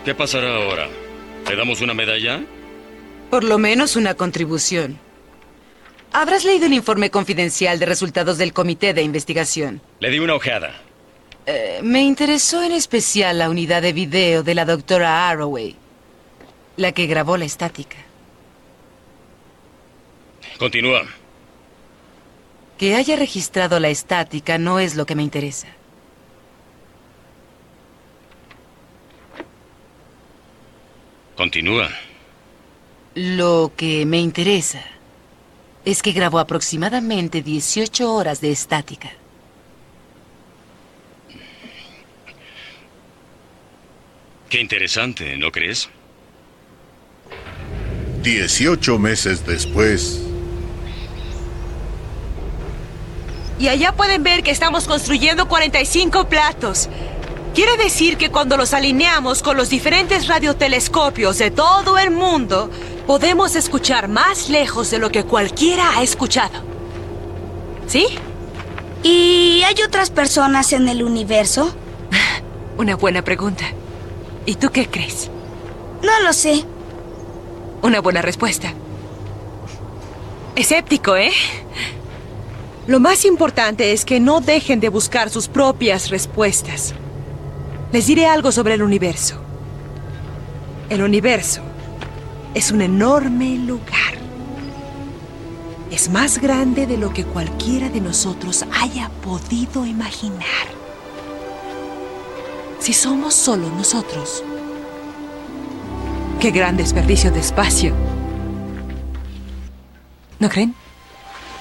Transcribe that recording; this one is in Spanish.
¿Qué pasará ahora? ¿Le damos una medalla? Por lo menos una contribución. Habrás leído el informe confidencial de resultados del comité de investigación. Le di una ojeada. Me interesó en especial la unidad de video de la doctora Arroway, la que grabó la estática. Continúa. Que haya registrado la estática no es lo que me interesa. Continúa. Lo que me interesa es que grabó aproximadamente 18 horas de estática. Qué interesante, ¿no crees? 18 meses después. Y allá pueden ver que estamos construyendo 45 platos. Quiere decir que cuando los alineamos con los diferentes radiotelescopios de todo el mundo, podemos escuchar más lejos de lo que cualquiera ha escuchado. ¿Sí? ¿Y hay otras personas en el universo? Una buena pregunta. ¿Y tú qué crees? No lo sé. Una buena respuesta. Escéptico, ¿eh? Lo más importante es que no dejen de buscar sus propias respuestas. Les diré algo sobre el universo. El universo es un enorme lugar. Es más grande de lo que cualquiera de nosotros haya podido imaginar. Si somos solo nosotros, qué gran desperdicio de espacio. ¿No creen?